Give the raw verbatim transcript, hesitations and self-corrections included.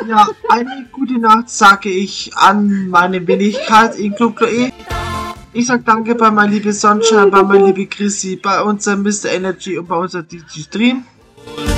Ja, eine gute Nacht sage ich an meine Wenigkeit in Club.de. Ich sag danke bei meiner liebe Sonnenschein, bei meiner liebe Chrissy, bei unserem Mister Energy und bei unserem D J Stream.